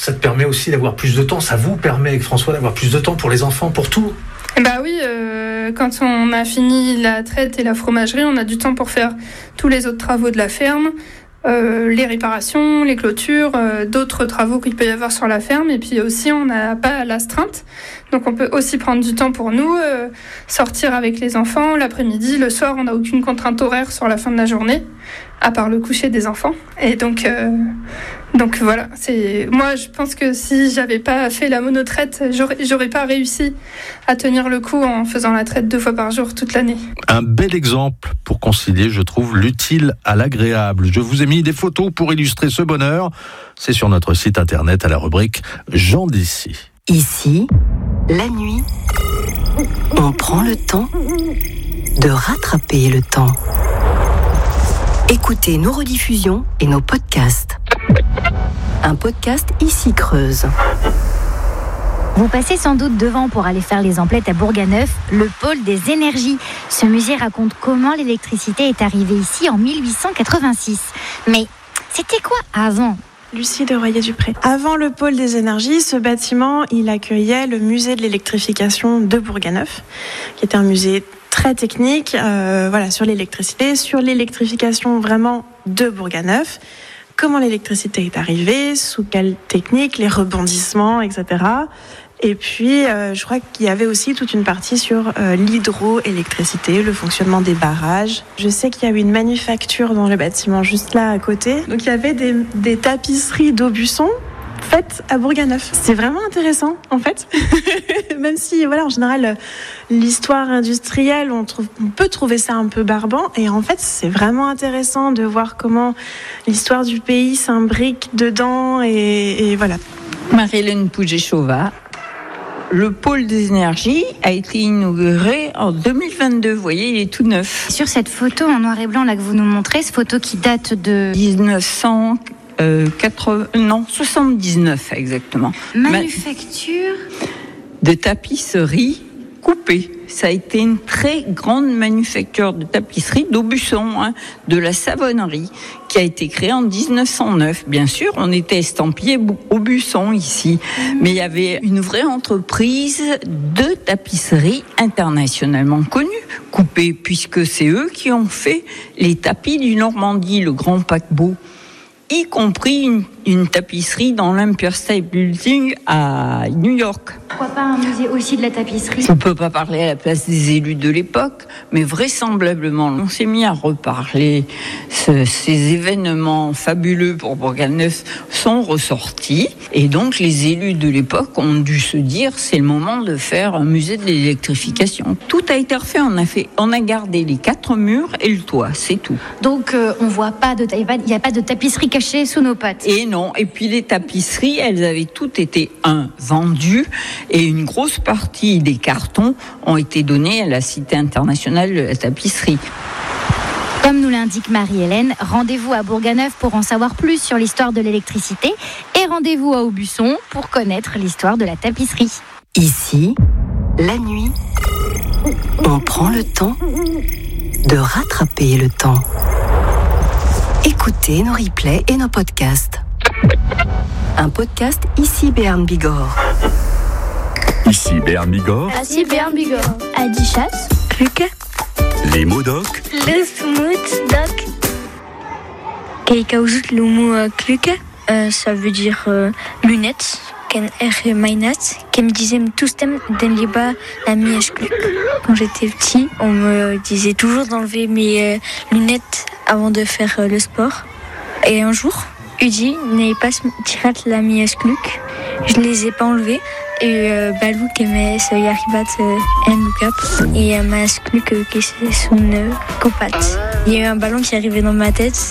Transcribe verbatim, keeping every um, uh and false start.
ça te permet aussi d'avoir plus de temps. Ça vous permet, avec François, d'avoir plus de temps pour les enfants, pour tout. Bah oui, euh, quand on a fini la traite et la fromagerie, on a du temps pour faire tous les autres travaux de la ferme, euh, les réparations, les clôtures, euh, d'autres travaux qu'il peut y avoir sur la ferme. Et puis aussi, on n'a pas l'astreinte. Donc on peut aussi prendre du temps pour nous, euh, sortir avec les enfants l'après-midi, le soir, on n'a aucune contrainte horaire sur la fin de la journée, à part le coucher des enfants. Et donc, euh, donc voilà, c'est... moi je pense que si j'avais pas fait la monotraite, j'aurais, j'aurais pas réussi à tenir le coup en faisant la traite deux fois par jour toute l'année. Un bel exemple pour concilier, je trouve, l'utile à l'agréable. Je vous ai mis des photos pour illustrer ce bonheur. C'est sur notre site internet à la rubrique Gens d'ici. Ici, la nuit, on prend le temps de rattraper le temps. Écoutez nos rediffusions et nos podcasts. Un podcast Ici Creuse. Vous passez sans doute devant pour aller faire les emplettes à Bourganeuf, le pôle des énergies. Ce musée raconte comment l'électricité est arrivée ici en mille huit cent quatre-vingt-six. Mais c'était quoi avant ? Lucie de Royer-Dupré. Avant le pôle des énergies, ce bâtiment, il accueillait le musée de l'électrification de Bourganeuf, qui était un musée très technique, euh, voilà, sur l'électricité, sur l'électrification vraiment de Bourganeuf. Comment l'électricité est arrivée, sous quelle technique, les rebondissements, et cetera. Et puis, euh, je crois qu'il y avait aussi toute une partie sur euh, l'hydroélectricité, le fonctionnement des barrages. Je sais qu'il y a eu une manufacture dans le bâtiment juste là à côté. Donc, il y avait des, des tapisseries d'Aubusson faites à Bourganeuf. C'est vraiment intéressant, en fait. Même si, voilà, en général, l'histoire industrielle, on, trouve, on peut trouver ça un peu barbant. Et en fait, c'est vraiment intéressant de voir comment l'histoire du pays s'imbrique dedans. Et, et voilà. Marie-Hélène Pouget-Chauvat. Le pôle des énergies a été inauguré en deux mille vingt-deux. Vous voyez, il est tout neuf. Sur cette photo en noir et blanc là que vous nous montrez, cette photo qui date de dix-neuf cent quatre-vingts, non, soixante-dix-neuf exactement. Manufacture de tapisserie coupée. Ça a été une très grande manufacture de tapisserie d'Aubusson, hein, de la savonnerie, qui a été créée en dix-neuf cent neuf. Bien sûr, on était estampillé Aubusson ici, mais il y avait une vraie entreprise de tapisserie internationalement connue, coupée, puisque c'est eux qui ont fait les tapis du Normandie, le grand paquebot, y compris une, une tapisserie dans l'Empire State Building à New York. Pourquoi pas un musée aussi de la tapisserie ? Je ne peux pas parler à la place des élus de l'époque, mais vraisemblablement, on s'est mis à reparler. Ce, ces événements fabuleux pour Bourganeuf sont ressortis. Et donc, les élus de l'époque ont dû se dire, c'est le moment de faire un musée de l'électrification. Tout a été refait. On a, fait, on a gardé les quatre murs et le toit, c'est tout. Donc, euh, on voit pas de, il n'y a pas de tapisserie cachée sous nos pattes. Et non. Et puis, les tapisseries, elles avaient toutes été, un, vendues. Et une grosse partie des cartons ont été donnés à la Cité internationale de la tapisserie. Comme nous l'indique Marie-Hélène, rendez-vous à Bourganeuf pour en savoir plus sur l'histoire de l'électricité et rendez-vous à Aubusson pour connaître l'histoire de la tapisserie. Ici, la nuit, on prend le temps de rattraper le temps. Écoutez nos replays et nos podcasts. Un podcast Ici Béarn Bigorre. Ici Béarn Bigorre. Ici Béarn Bigorre. Adichat. Cluc. Les mots doc. Le smooth doc. Kaikaouzut le mot cluc, euh, ça veut dire euh, lunettes. Ken er mainat. Kem disem toustem den liba la mièche cluc. Quand j'étais petit, on me disait toujours d'enlever mes euh, lunettes avant de faire euh, le sport. Et un jour, Udi n'est pas tirat la mièche cluc. Je les ai pas enlevées. Et euh, Balou qui met ce yaribat en look-up et ma cluc qui c'est son copat. Il y a eu un ballon qui est arrivé dans ma tête